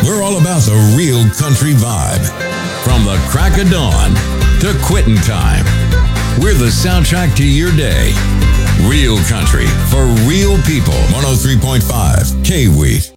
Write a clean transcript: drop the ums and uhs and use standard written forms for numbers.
We're all about the real country vibe. From the crack of dawn to quitting time, we're the soundtrack to your day. Real country for real people. 103.5 K-Week.